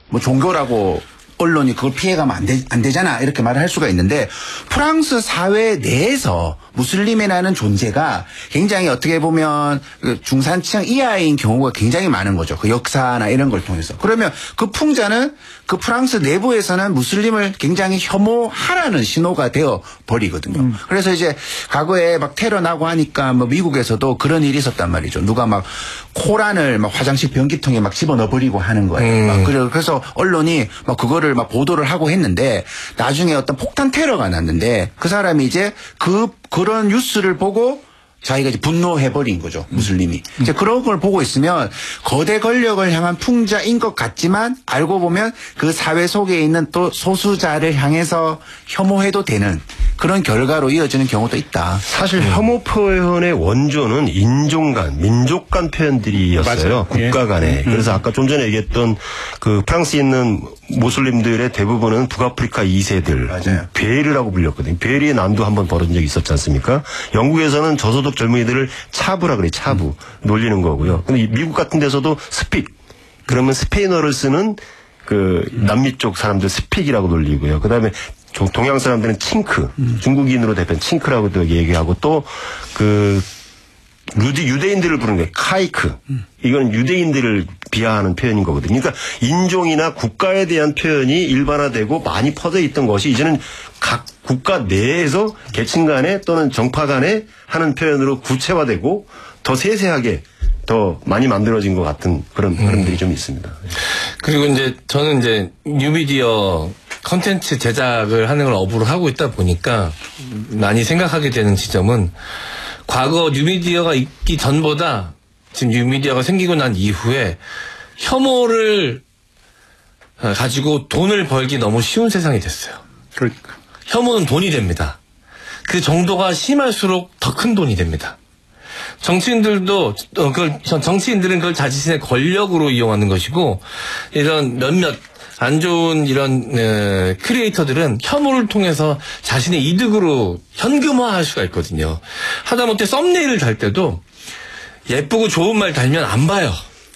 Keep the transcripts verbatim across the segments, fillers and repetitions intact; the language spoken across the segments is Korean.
뭐 종교라고 언론이 그걸 피해가면 안, 되, 안 되잖아 이렇게 말을 할 수가 있는데 프랑스 사회 내에서 무슬림이라는 존재가 굉장히 어떻게 보면 그 중산층 이하인 경우가 굉장히 많은 거죠. 그 역사나 이런 걸 통해서. 그러면 그 풍자는 그 프랑스 내부에서는 무슬림을 굉장히 혐오하라는 신호가 되어 버리거든요. 음. 그래서 이제 과거에 막 테러 나고 하니까 뭐 미국에서도 그런 일이 있었단 말이죠. 누가 막 코란을 막 화장실 변기통에 막 집어넣어 버리고 하는 거예요. 음. 막 그래서 언론이 막 그거를 막 보도를 하고 했는데 나중에 어떤 폭탄 테러가 났는데 그 사람이 이제 그 그런 뉴스를 보고 자기가 이제 분노해버린 거죠. 무슬림이. 음. 이제 그런 걸 보고 있으면 거대 권력을 향한 풍자인 것 같지만 알고 보면 그 사회 속에 있는 또 소수자를 향해서 혐오해도 되는 그런 결과로 이어지는 경우도 있다. 사실 음. 혐오 표현의 원조는 인종 간, 민족 간 표현들이었어요. 맞아요. 국가 간에. 예. 그래서 아까 좀 전에 얘기했던 그 프랑스에 있는 모슬림들의 대부분은 북아프리카 이 세들. 맞아요. 베르라고 불렸거든요. 베르의 난도 한번 벌어진 적이 있었지 않습니까? 영국에서는 저소득 젊은이들을 차부라 그래, 차부. 음. 놀리는 거고요. 근데 미국 같은 데서도 스픽. 그러면 스페인어를 쓰는 그 남미 쪽 사람들 스픽이라고 놀리고요. 그 다음에 동양 사람들은 칭크, 음. 중국인으로 대표한 칭크라고도 얘기하고 또 그 유대인들을 부르는 게 카이크. 음. 이건 유대인들을 비하하는 표현인 거거든요. 그러니까 인종이나 국가에 대한 표현이 일반화되고 많이 퍼져 있던 것이 이제는 각 국가 내에서 계층 간에 또는 정파 간에 하는 표현으로 구체화되고 더 세세하게 더 많이 만들어진 것 같은 그런 흐름들이 음. 좀 있습니다. 그리고 이제 저는 이제 뉴미디어 컨텐츠 제작을 하는 걸 업으로 하고 있다 보니까 많이 생각하게 되는 지점은 과거 뉴미디어가 있기 전보다 지금 뉴미디어가 생기고 난 이후에 혐오를 가지고 돈을 벌기 너무 쉬운 세상이 됐어요. 그러니까. 혐오는 돈이 됩니다. 그 정도가 심할수록 더 큰 돈이 됩니다. 정치인들도 어, 그걸 정치인들은 그걸 자신의 권력으로 이용하는 것이고 이런 몇몇 안 좋은 이런 에, 크리에이터들은 혐오를 통해서 자신의 이득으로 현금화할 수가 있거든요. 하다못해 썸네일을 달 때도 예쁘고 좋은 말 달면 안 봐요.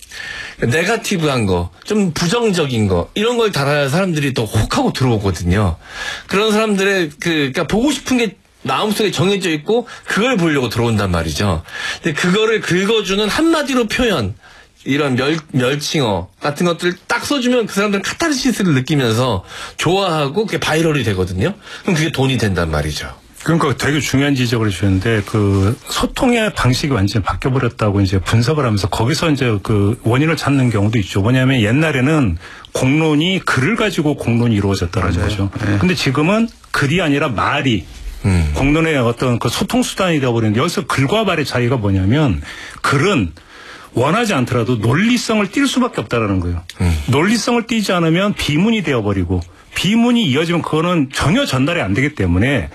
네거티브한 거, 좀 부정적인 거 이런 걸 달아야 사람들이 더 혹하고 들어오거든요. 그런 사람들의 그 그러니까 보고 싶은 게 마음속에 정해져 있고 그걸 보려고 들어온단 말이죠. 근데 그거를 긁어주는 한마디로 표현, 이런 멸, 멸칭어 같은 것들을 딱 써주면 그 사람들은 카타르시스를 느끼면서 좋아하고 그게 바이럴이 되거든요. 그럼 그게 돈이 된단 말이죠. 그러니까 되게 중요한 지적을 해주셨는데 그 소통의 방식이 완전히 바뀌어버렸다고 이제 분석을 하면서 거기서 이제 그 원인을 찾는 경우도 있죠. 뭐냐면 옛날에는 공론이 글을 가지고 공론이 이루어졌다는 거죠. 네. 근데 지금은 글이 아니라 말이 음. 공론의 어떤 그 소통 수단이 되어버리는데 여기서 글과 말의 차이가 뭐냐면 글은 원하지 않더라도 논리성을 띌 수밖에 없다라는 거예요. 음. 논리성을 띠지 않으면 비문이 되어버리고 비문이 이어지면 그거는 전혀 전달이 안 되기 때문에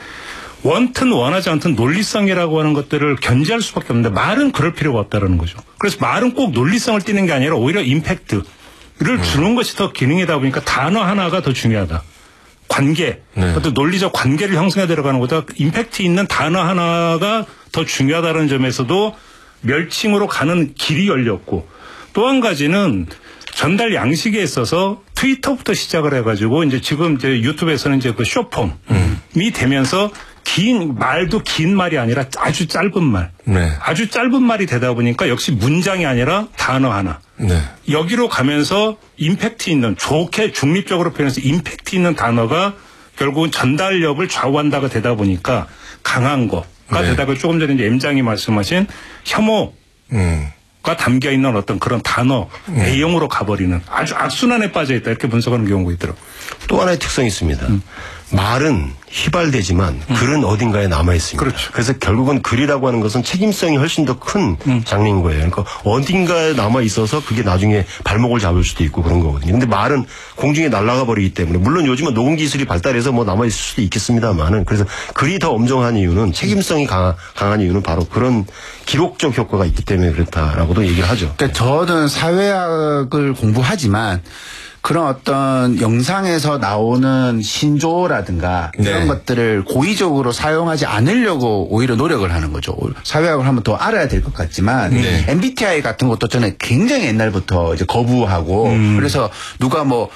원튼 원하지 않든 논리성이라고 하는 것들을 견제할 수밖에 없는데 말은 그럴 필요가 없다라는 거죠. 그래서 말은 꼭 논리성을 띠는 게 아니라 오히려 임팩트를 음. 주는 것이 더 기능이다 보니까 단어 하나가 더 중요하다. 관계, 네. 어떤 논리적 관계를 형성해 들어가는 것보다 임팩트 있는 단어 하나가 더 중요하다는 점에서도 멸칭으로 가는 길이 열렸고 또 한 가지는 전달 양식에 있어서 트위터부터 시작을 해가지고 이제 지금 이제 유튜브에서는 이제 그 쇼폼이 음. 되면서 긴 말도 긴 말이 아니라 아주 짧은 말, 네. 아주 짧은 말이 되다 보니까 역시 문장이 아니라 단어 하나. 네. 여기로 가면서 임팩트 있는 좋게 중립적으로 표현해서 임팩트 있는 단어가 결국은 전달력을 좌우한다가 되다 보니까 강한 거가 네. 되다가 조금 전에 이제 M장이 말씀하신 혐오가 음. 담겨 있는 어떤 그런 단어 음. A형으로 가버리는 아주 악순환에 빠져 있다 이렇게 분석하는 경우가 있더라고요. 또 하나의 특성이 있습니다. 음. 말은 휘발되지만 음. 글은 어딘가에 남아 있습니다. 그렇죠. 그래서 결국은 글이라고 하는 것은 책임성이 훨씬 더 큰 음. 장르인 거예요. 그러니까 어딘가에 남아 있어서 그게 나중에 발목을 잡을 수도 있고 그런 거거든요. 근데 말은 공중에 날아가 버리기 때문에 물론 요즘은 녹음 기술이 발달해서 뭐 남아 있을 수도 있겠습니다만은 그래서 글이 더 엄정한 이유는 책임성이 강한, 강한 이유는 바로 그런 기록적 효과가 있기 때문에 그렇다라고도 얘기를 하죠. 그러니까 저는 사회학을 공부하지만 그런 어떤 영상에서 나오는 신조어라든가 이런 네. 것들을 고의적으로 사용하지 않으려고 오히려 노력을 하는 거죠. 사회학을 하면 더 알아야 될 것 같지만 네. 엠비티아이 같은 것도 저는 굉장히 옛날부터 이제 거부하고 음. 그래서 누가 뭐